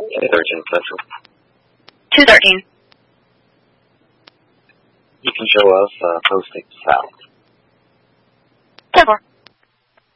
213 Central. 213. You can show us posting south. 10-4.